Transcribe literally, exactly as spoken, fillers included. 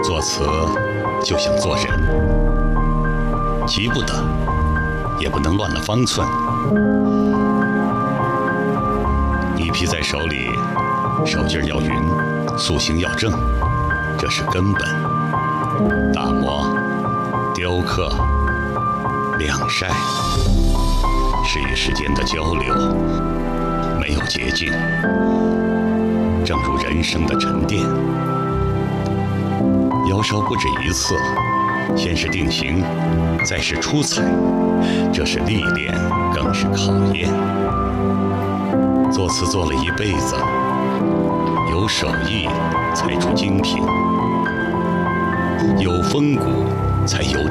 作词就像做人，急不得，也不能乱了方寸。泥皮在手里，手劲儿要匀，塑形要正，这是根本。打磨、雕刻、晾晒，是与时间的交流，没有捷径。正如人生的沉淀，窑烧不止一次，先是定型，再是出彩，这是历练，更是考验。作词做了一辈子，有手艺才出精品，有风骨才有